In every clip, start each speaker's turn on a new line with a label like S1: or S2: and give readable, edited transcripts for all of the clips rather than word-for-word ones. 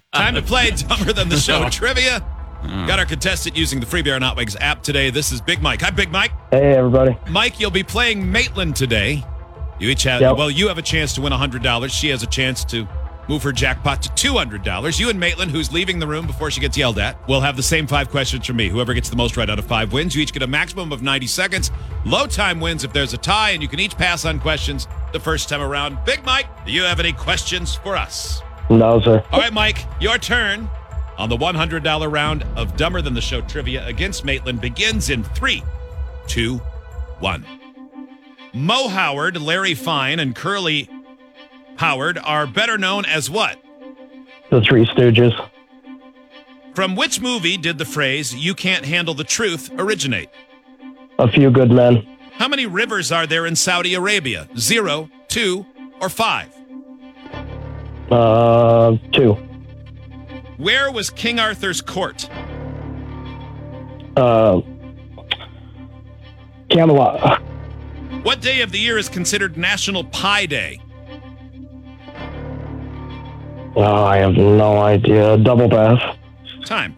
S1: Time to play Dumber Than the Show trivia. Got our contestant using the Free Beer and Hot Wings app today. This is Big Mike. Hi, Big Mike.
S2: Hey, everybody.
S1: Mike, you'll be playing Maitland today. You each have, well, you have a chance to win $100. She has a chance to move her jackpot to $200. You and Maitland, who's leaving the room before she gets yelled at, will have the same 5 questions from me. Whoever gets the most right out of 5 wins. You each get a maximum of 90 seconds. Low time wins if there's a tie, and you can each pass on questions the first time around. Big Mike, do you have any questions for us?
S2: No, sir.
S1: All right, Mike, your turn on the $100 round of Dumber Than the Show trivia against Maitland begins in 3, 2, 1. Mo Howard, Larry Fine, and Curly Howard are better known as what?
S2: The Three Stooges.
S1: From which movie did the phrase, "you can't handle the truth," originate?
S2: A Few Good Men.
S1: How many rivers are there in Saudi Arabia? 0, 2, or 5?
S2: 2.
S1: Where was King Arthur's court?
S2: Camelot.
S1: What day of the year is considered National Pie Day?
S2: Oh, I have no idea. Double pass.
S1: Time.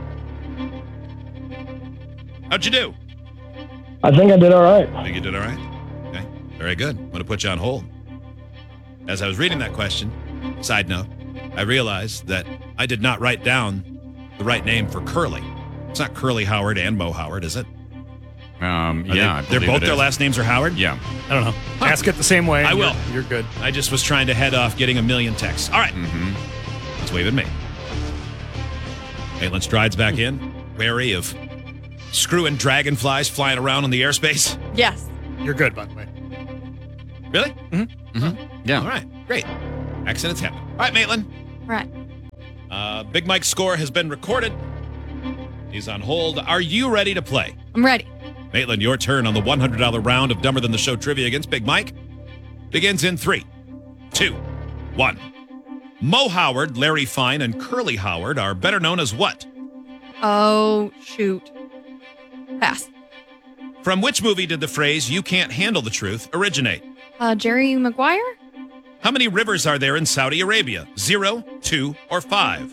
S1: How'd you do?
S2: I think I did all right.
S1: I think you did all right. Okay, very good. I'm going to put you on hold. As I was reading that question, side note, I realized that I did not write down the right name for Curly. It's not Curly Howard and Mo Howard, is it? They're both, their last names are Howard?
S3: Yeah.
S4: I don't know. Ask it the same way.
S1: I will.
S4: You're good.
S1: I just was trying to head off getting a million texts. All right. Let's wave at me. Maitland strides back in, wary of screwing dragonflies flying around in the airspace.
S5: Yes.
S4: You're good, by the way.
S1: Really?
S3: Yeah.
S1: All right. Great. Accidents happen. All right, Maitland.
S5: Right.
S1: Big Mike's score has been recorded. He's on hold. Are you ready to play?
S5: I'm ready.
S1: Maitland, your turn on the $100 round of Dumber Than the Show trivia against Big Mike begins in 3, 2, 1. Mo Howard, Larry Fine, and Curly Howard are better known as what?
S5: Oh, shoot. Pass.
S1: From which movie did the phrase, "you can't handle the truth," originate?
S5: Jerry Maguire?
S1: How many rivers are there in Saudi Arabia? 0, 2, or 5?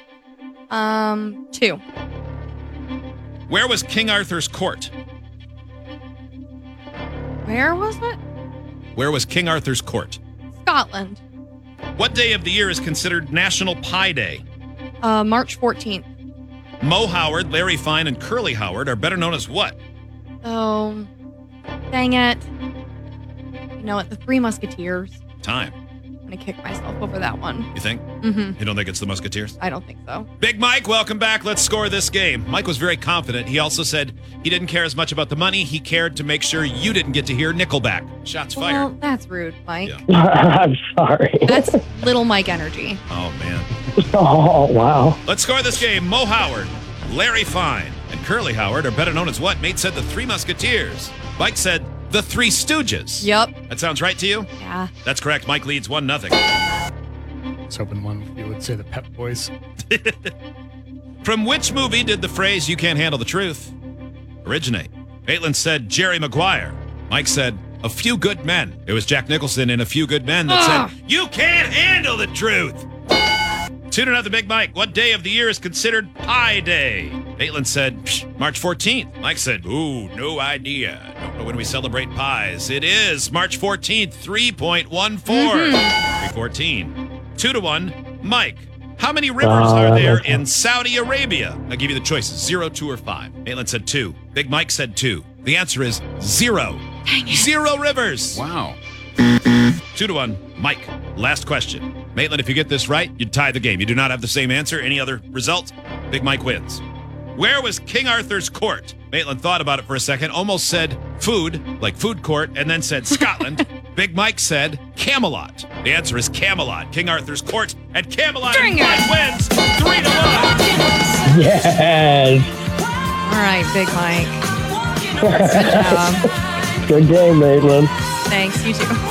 S5: 2.
S1: Where was King Arthur's court?
S5: Where was it?
S1: Where was King Arthur's court?
S5: Scotland.
S1: What day of the year is considered National Pie Day?
S5: March 14th.
S1: Mo Howard, Larry Fine, and Curly Howard are better known as what?
S5: Oh, dang it. You know what? The Three Musketeers.
S1: Time.
S5: I'm going to kick myself over that one.
S1: You think?
S5: Mm-hmm.
S1: You don't think it's the Musketeers?
S5: I don't think so.
S1: Big Mike, welcome back. Let's score this game. Mike was very confident. He also said he didn't care as much about the money. He cared to make sure you didn't get to hear Nickelback. Shots fired.
S5: Well, that's rude, Mike.
S1: Yeah.
S2: I'm sorry.
S5: That's little Mike energy.
S1: Oh, man.
S2: Oh, wow.
S1: Let's score this game. Mo Howard, Larry Fine, and Curly Howard are better known as what? Nate said the Three Musketeers. Mike said the Three Stooges.
S5: Yep.
S1: That sounds right to you?
S5: Yeah.
S1: That's correct. Mike leads 1-0.
S4: I was hoping one of you would say the Pep Boys.
S1: From which movie did the phrase, "you can't handle the truth," originate? Maitland said Jerry Maguire. Mike said A Few Good Men. It was Jack Nicholson in A Few Good Men that said, "You can't handle the truth." 2-0, Big Mike. What day of the year is considered Pie Day? Maitland said March 14th. Mike said, ooh, no idea. Don't know when we celebrate pies. It is March 14th, 3.14. 314. 2-1. Mike, how many rivers are there in Saudi Arabia? I'll give you the choices, 0, 2, or 5. Maitland said 2. Big Mike said 2. The answer is 0. 0 rivers.
S3: Wow.
S1: 2-1. Mike, last question. Maitland, if you get this right, you tie the game. You do not have the same answer. Any other result? Big Mike wins. Where was King Arthur's court? Maitland thought about it for a second, almost said food, like food court, and then said Scotland. Big Mike said Camelot. The answer is Camelot, King Arthur's court, and Camelot
S5: Dang it.
S1: wins 3-1.
S2: Yes.
S5: All right, Big Mike. Good job.
S2: Good game, Maitland.
S5: Thanks. You too.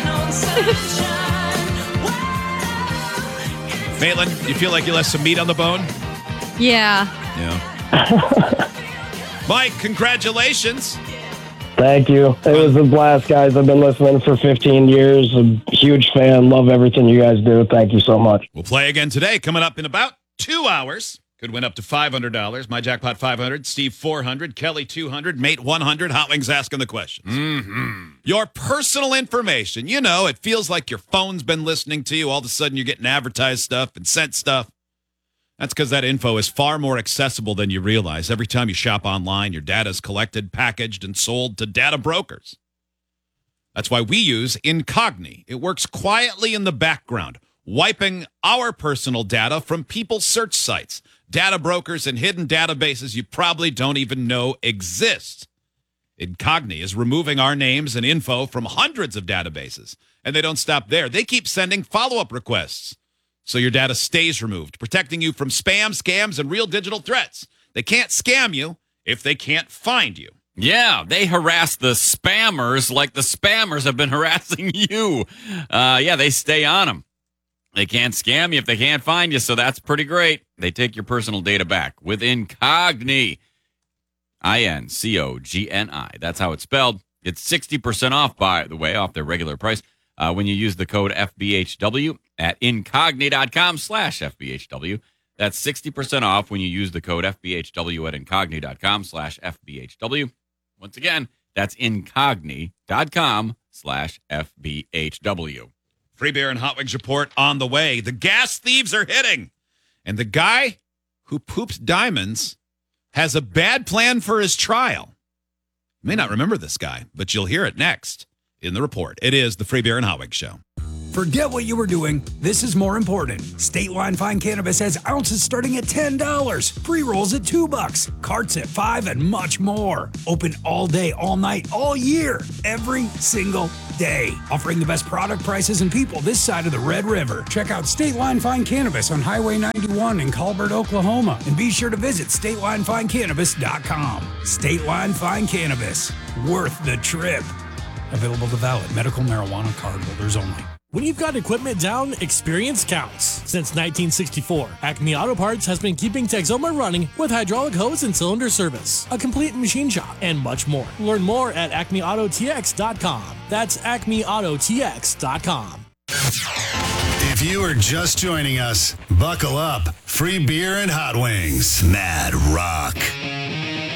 S1: Maitland, you feel like you left some meat on the bone?
S5: Yeah.
S1: Yeah. Mike, congratulations.
S2: Thank you. It was a blast, guys. I've been listening for 15 years. A huge fan. Love everything you guys do. Thank you so much.
S1: We'll play again today, coming up in about 2 hours. Could win up to $500. My jackpot 500, Steve 400, Kelly 200, Mate 100. Hot Wings asking the questions. Your personal information. You know, it feels like your phone's been listening to you. All of a sudden, you're getting advertised stuff and sent stuff. That's because that info is far more accessible than you realize. Every time you shop online, your data is collected, packaged, and sold to data brokers. That's why we use Incogni. It works quietly in the background, wiping our personal data from people's search sites, data brokers, and hidden databases you probably don't even know exist. Incogni is removing our names and info from hundreds of databases, and they don't stop there. They keep sending follow-up requests, so your data stays removed, protecting you from spam, scams, and real digital threats. They can't scam you if they can't find you.
S3: Yeah, they harass the spammers like the spammers have been harassing you. They stay on them. They can't scam you if they can't find you, so that's pretty great. They take your personal data back with Incogni. Incogni. That's how it's spelled. It's 60% off, by the way, off their regular price when you use the code FBHW at incogni.com/FBHW. That's 60% off when you use the code FBHW at incogni.com/FBHW. Once again, that's incogni.com/FBHW.
S1: Free beer and Hot Wings report on the way. The gas thieves are hitting. And the guy who pooped diamonds has a bad plan for his trial. You may not remember this guy, but you'll hear it next in the report. It is the Free Beer and Hot Wings Show.
S6: Forget what you were doing. This is more important. State Line Fine Cannabis has ounces starting at $10, pre-rolls at $2, carts at $5, and much more. Open all day, all night, all year, every single day. Offering the best product prices and people this side of the Red River. Check out State Line Fine Cannabis on Highway 91 in Colbert, Oklahoma. And be sure to visit StateLineFineCannabis.com. State Line Fine Cannabis. Worth the trip. Available to valid medical marijuana card holders only.
S7: When you've got equipment down, experience counts. Since 1964, Acme Auto Parts has been keeping Texoma running with hydraulic hose and cylinder service, a complete machine shop, and much more. Learn more at acmeautotx.com. That's acmeautotx.com.
S8: If you are just joining us, buckle up. Free beer and hot wings. Mad Rock.